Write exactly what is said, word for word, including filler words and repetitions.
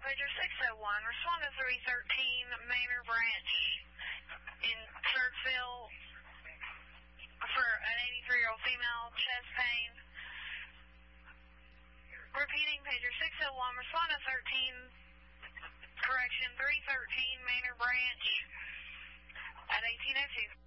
pager six oh one, respond to three thirteen Manor Branch in Churchville for an eighty-three-year-old female, chest pain. Repeating, pager six oh one, respond to thirteen, correction, three thirteen Manor Branch at eighteen oh two.